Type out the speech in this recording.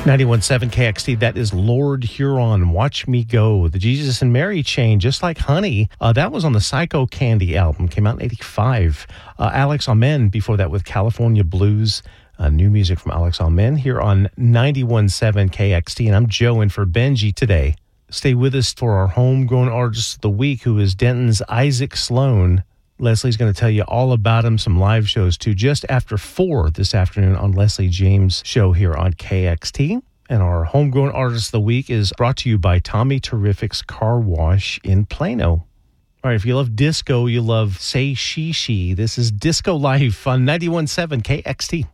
91.7 KXT, that is Lord Huron, Watch Me Go. The Jesus and Mary chain, Just Like Honey, that was on the Psycho Candy album, came out in 85. Alex Amen before that with California Blues. New music from Alex Amen here on 91.7 KXT, and I'm Joe in for Benji today. Stay with us for our Homegrown Artist of the Week, who is Denton's Isaac Sloan. Leslie's going to tell you all about him, some live shows too, just after 4 this afternoon on Leslie James' show here on KXT. And our Homegrown Artist of the Week is brought to you by Tommy Terrific's Car Wash in Plano. All right, if you love disco, you love Say She. This is Disco Life on 91.7 KXT.